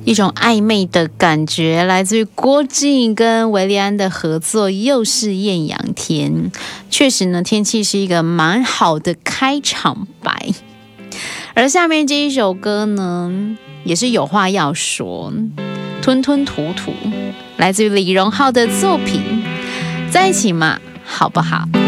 一种暧昧的感觉，来自于郭靖跟维利安的合作，又是艳阳天。确实呢，天气是一个蛮好的开场白。而下面这一首歌呢，也是有话要说，吞吞吐吐，来自于李荣浩的作品，在一起嘛，好不好？